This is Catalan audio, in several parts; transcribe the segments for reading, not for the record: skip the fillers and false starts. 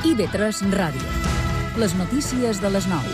IB3 Ràdio. Les notícies de les 9.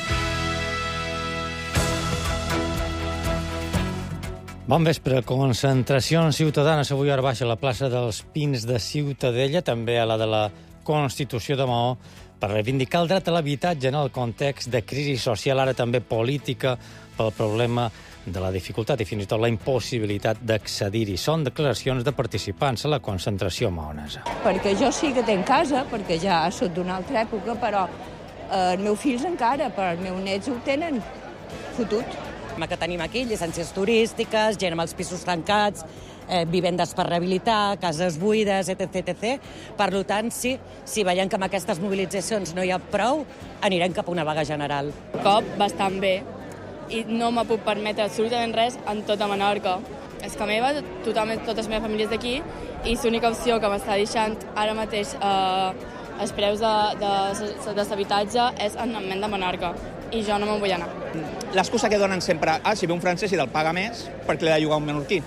Bon vespre. Concentracions ciutadanes avui a baixa a la plaça dels Pins de Ciutadella, també a la de la Constitució de Maó, per reivindicar el dret a l'habitatge en el context de crisi social, ara també política, pel problema de la dificultat i fins i tot la impossibilitat d'accedir-hi. Són declaracions de participants a la concentració maonesa. Perquè jo sí que tenc casa, perquè ja soc d'una altra època, però els meus fills encara, però els meus nets ho tenen fotut. Que tenim aquí llicències turístiques, gent amb els pisos tancats, vivendes per rehabilitar, cases buides, etc. Per tant, si veiem que amb aquestes mobilitzacions no hi ha prou, anirem cap a una vaga general. Cop bastant bé, i no me puc permetre absolutament res en tota Menorca. És que meva, totes les meves famílies d'aquí, i l'única opció que m'està deixant ara mateix els preus de l'habitatge és en ment de Menorca, i jo no me'n vull anar. L'excusa que donen sempre, si ve un francès i te'l paga més, perquè li ha de llogar un menorquí,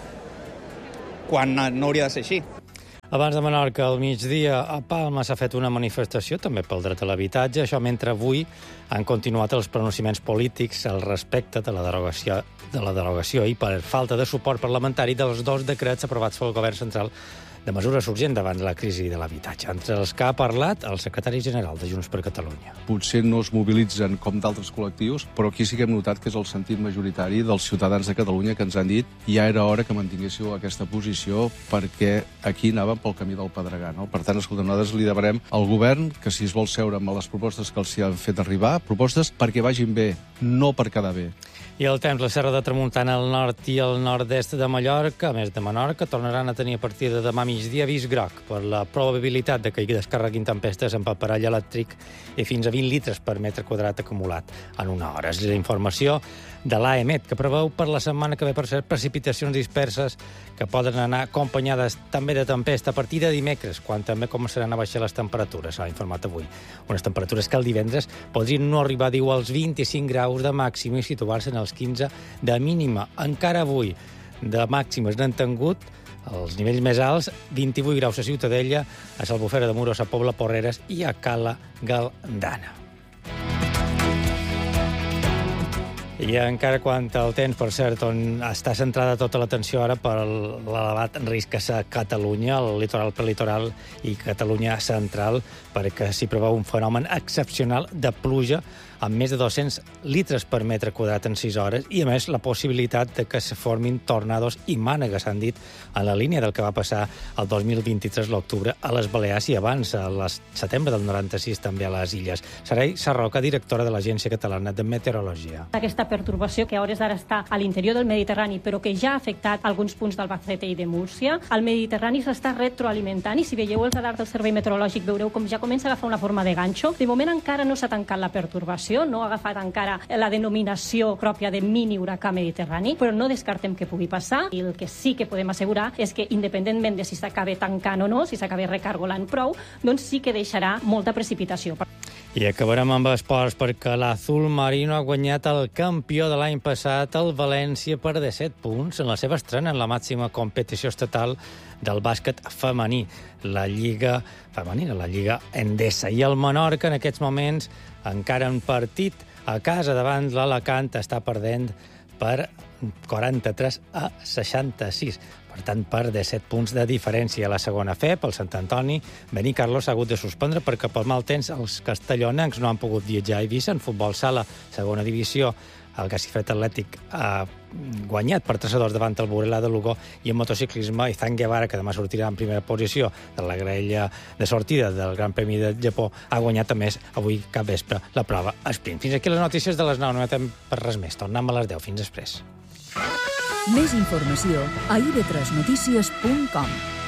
quan no hauria de ser així. Abans de Menorca, al migdia, a Palma s'ha fet una manifestació també pel dret a l'habitatge, això mentre avui han continuat els pronunciaments polítics al respecte de la derogació i per falta de suport parlamentari dels dos decrets aprovats pel govern central de mesures urgents davant de la crisi de l'habitatge, entre els que ha parlat el secretari general de Junts per Catalunya. Potser no es mobilitzen com d'altres col·lectius, però aquí sí que hem notat que és el sentit majoritari dels ciutadans de Catalunya que ens han dit ja era hora que mantinguéssiu aquesta posició perquè aquí anàvem pel camí del Pedregar. No? Per tant, escolta, nosaltres li demanem al govern que si es vol seure amb les propostes que els hi han fet arribar, propostes perquè vagin bé, no per quedar bé. I el temps, la Serra de Tramuntana al nord i al nord-est de Mallorca, a més de Menorca, tornaran a tenir a partir de demà migdia avís groc per la probabilitat de que hi descarreguin tempestes amb paperall elèctric i fins a 20 litres per metre quadrat acumulat en una hora. És la informació de l'AEMET, que preveu per la setmana que ve, per cert, precipitacions disperses que poden anar acompanyades també de tempesta a partir de dimecres, quan també començaran a baixar les temperatures, s'ha informat avui. Unes temperatures que el divendres podrien no arribar, diu, als 25 graus de màxim i situar-se en els 15 de mínima. Encara avui de màximes n'han tingut els nivells més alts, 28 graus a Ciutadella, a Salbufera de Muros, a Pobla Porreres i a Cala Galdana. I encara quant al temps, per cert, on està centrada tota l'atenció ara per l'elevat risc a Catalunya, el litoral prelitoral i Catalunya central, perquè s'hi preveu un fenomen excepcional de pluja amb més de 200 litres per metre quadrat en 6 hores i, a més, la possibilitat de que se formin tornados i mànegues, han dit, en la línia del que va passar el 2023, l'octubre, a les Balears i abans, al setembre del 96, també a les Illes. Saray Sarroca, directora de l'Agència Catalana de Meteorologia. Aquesta pertorbació que a hores d'ara està a l'interior del Mediterrani, però que ja ha afectat alguns punts d'Albacete i de Múrcia, el Mediterrani s'està retroalimentant i si veieu els radars del Servei Meteorològic veureu com ja comença a agafar una forma de ganxo. De moment encara no s'ha tancat la pertorbació, no ha agafat encara la denominació pròpia de mini huracà mediterrani, però no descartem que pugui passar i el que sí que podem assegurar és que independentment de si s'acaba tancant o no, si s'acaba recargolant prou, doncs sí que deixarà molta precipitació. I acabarem amb esports perquè l'Azul Marino ha guanyat el campió de l'any passat, el València, per 17 punts en la seva estrena en la màxima competició estatal del bàsquet femení, la Lliga Femenina, la Lliga Endesa. I el Menorca, en aquests moments, encara en partit a casa davant l'Alacant, està perdent per 43-66. Per tant, per 17 punts de diferència. A la segona FEP, el Sant Antoni, Beni Carlos s'ha hagut de suspendre perquè per mal temps els castellonencs no han pogut viatjar a Eivissa. En futbol sala, segona divisió, el Gacifret Atlètic ha guanyat per 3-2 davant el Burela de Lugo, i en motociclisme, Izan Guevara, que demà sortirà en primera posició de la grella de sortida del Gran Premi del Japó, ha guanyat a més avui cap vespre la prova sprint. Fins aquí les notícies de les 9, no metem per res més. Tornem a les 10. Fins després. Més informació a ib3notícies.com.